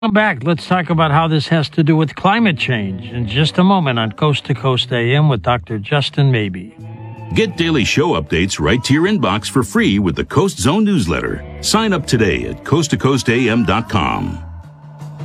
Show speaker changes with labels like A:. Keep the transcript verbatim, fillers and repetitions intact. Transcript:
A: Come back. Let's talk about how this has to do with climate change in just a moment on Coast to Coast A M with Doctor Justin Maybe.
B: Get daily show updates right to your inbox for free with the Coast Zone newsletter. Sign up today at coast to coast a m dot com.